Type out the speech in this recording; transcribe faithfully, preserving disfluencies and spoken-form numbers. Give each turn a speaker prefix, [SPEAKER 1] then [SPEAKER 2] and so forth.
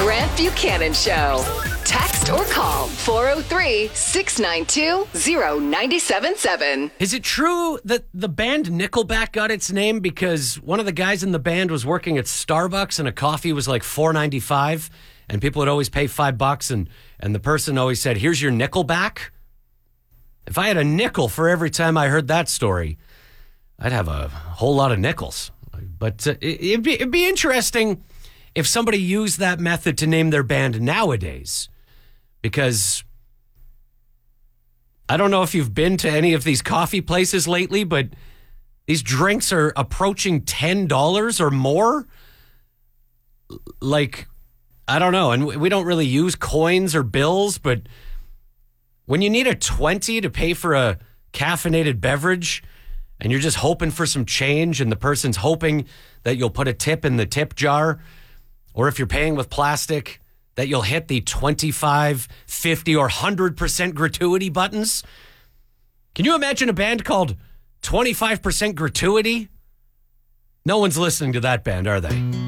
[SPEAKER 1] Grant Buchanan Show. Text or call four oh three, six nine two, oh nine seven seven.
[SPEAKER 2] Is it true that the band Nickelback got its name because one of the guys in the band was working at Starbucks and a coffee was like four ninety-five and people would always pay five bucks and, and the person always said, here's your Nickelback? If I had a nickel for every time I heard that story, I'd have a whole lot of nickels. But uh, it, it'd, be, it'd be interesting if somebody used that method to name their band nowadays. Because I don't know if you've been to any of these coffee places lately, but these drinks are approaching ten dollars or more. Like, I don't know. And we don't really use coins or bills, but when you need a twenty to pay for a caffeinated beverage and you're just hoping for some change and the person's hoping that you'll put a tip in the tip jar, or if you're paying with plastic, that you'll hit the twenty-five, fifty, or one hundred percent gratuity buttons. Can you imagine a band called twenty-five percent Gratuity? No one's listening to that band, are they?